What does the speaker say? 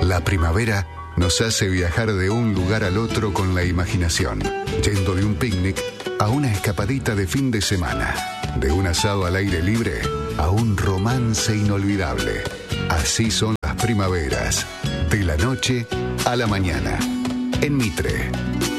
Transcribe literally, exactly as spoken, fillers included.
La primavera nos hace viajar de un lugar al otro con la imaginación, yendo de un picnic a una escapadita de fin de semana, de un asado al aire libre a un romance inolvidable. Así son las primaveras, de la noche a la mañana, en Mitre.